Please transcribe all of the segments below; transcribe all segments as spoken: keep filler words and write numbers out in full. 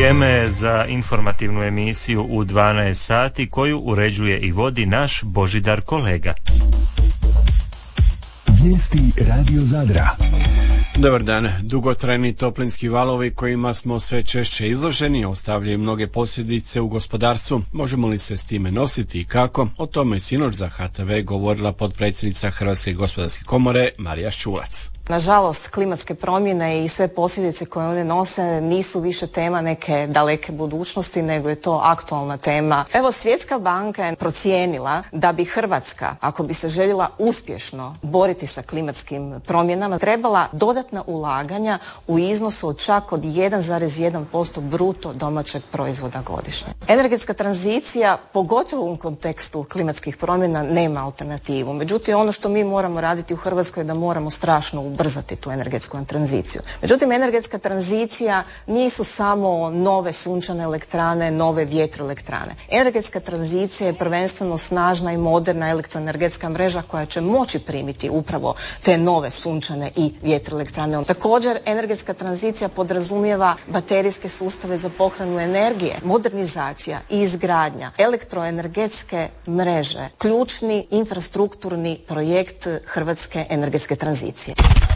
Vrijeme za informativnu emisiju u dvanaest sati koju uređuje i vodi naš Božidar Kolega. Vijesti Radio Zadra. Dobar dan. Dugotrajni toplinski valovi kojima smo sve češće izloženi ostavljaju mnoge posljedice u gospodarstvu. Možemo li se s time nositi i kako? O tome je sinoć za H T V govorila potpredsjednica Hrvatske gospodarske komore Marija Šulac. Nažalost, klimatske promjene i sve posljedice koje one nose nisu više tema neke daleke budućnosti, nego je to aktualna tema. Evo, Svjetska banka je procijenila da bi Hrvatska, ako bi se željela uspješno boriti sa klimatskim promjenama, trebala dodatna ulaganja u iznosu od čak od jedan zarez jedan posto bruto domaćeg proizvoda godišnje. Energetska tranzicija, pogotovo u kontekstu klimatskih promjena, nema alternativu. Međutim, ono što mi moramo raditi u Hrvatskoj je da moramo strašno ubrzati tu energetsku tranziciju. Međutim, energetska tranzicija nisu samo nove sunčane elektrane, nove vjetroelektrane. Energetska tranzicija je prvenstveno snažna i moderna elektroenergetska mreža koja će moći primiti upravo te nove sunčane i vjetroelektrane. Također, energetska tranzicija podrazumijeva baterijske sustave za pohranu energije, modernizacija i izgradnja elektroenergetske mreže, ključni infrastrukturni projekt hrvatske energetske tranzicije.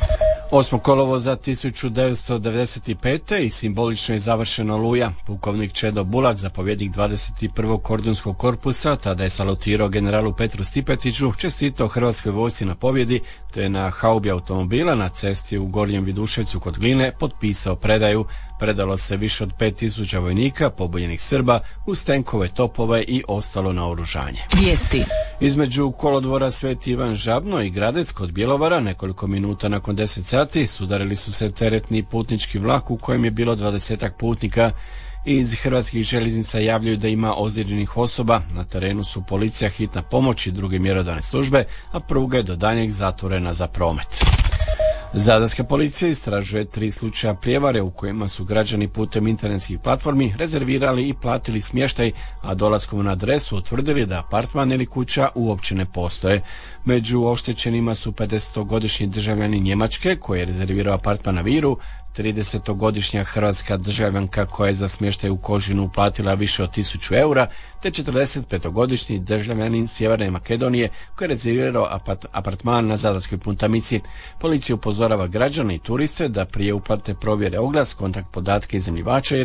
osmog kolovoza tisuću devetsto devedeset pete. i simbolično je završena Oluja. Pukovnik Čedo Bulat, zapovjednik dvadeset prvog kordunskog korpusa, tada je salutirao generalu Petru Stipetiću, čestitao Hrvatskoj vojsci na pobjedi, te na haubi automobila na cesti u Gornjem Viduševcu kod Gline potpisao predaju. Predalo se više od pet tisuća vojnika, pobunjenih Srba, uz tenkove, topove i ostalo naoružanje. Vijesti. Između kolodvora Sveti Ivan Žabno i Gradec kod Bjelovara, nekoliko minuta nakon deset sati, sudarili su se teretni putnički vlak u kojem je bilo dvadesetak putnika. Iz Hrvatskih željeznica javljaju da ima ozlijeđenih osoba. Na terenu su policija, hitna pomoć i druge mjerodavne službe, a pruga je do daljnjeg zatvorena za promet. Zadarska policija istražuje tri slučaja prijevare u kojima su građani putem internetskih platformi rezervirali i platili smještaj, a dolaskom na adresu utvrdili da apartman ili kuća uopće ne postoje. Među oštećenima su pedesetogodišnji državljani Njemačke koji je rezervirao apartman na Viru, tridesetogodišnja hrvatska državljanka koja je za smještaj u Kožinu uplatila više od tisuću eura, te četrdesetpetogodišnji državljanin Sjeverne Makedonije koji je rezervirao apartman na Zadarskoj Puntamici. Policija upozorava građane i turiste da prije uplate provjere oglas, kontakt podatke iznajmljivača